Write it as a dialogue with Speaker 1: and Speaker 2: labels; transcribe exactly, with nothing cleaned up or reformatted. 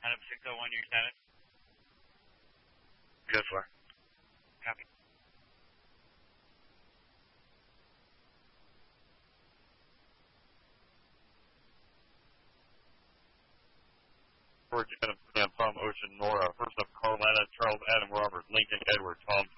Speaker 1: Adam six oh one, your status?
Speaker 2: Good for.
Speaker 1: Copy.
Speaker 3: George Adam from Ocean Nora. First up, Carolina, Charles Adam Robert, Lincoln Edward, Tom